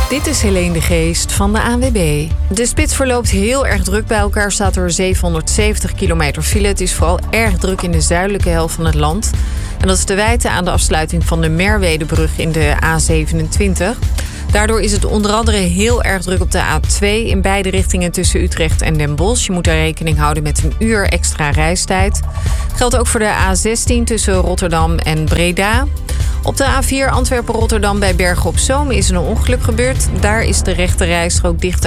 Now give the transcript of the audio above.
Dit is Helene de Geest van de ANWB. De spits verloopt heel erg druk. Bij elkaar staat er 770 kilometer file. Het is vooral erg druk in de zuidelijke helft van het land. En dat is te wijten aan de afsluiting van de Merwedebrug in de A27. Daardoor is het onder andere heel erg druk op de A2... in beide richtingen tussen Utrecht en Den Bosch. Je moet daar rekening houden met een uur extra reistijd. Geldt ook voor de A16 tussen Rotterdam en Breda. Op de A4 Antwerpen-Rotterdam bij Bergen op Zoom is een ongeluk gebeurd. Daar is de rechte rijstrook dicht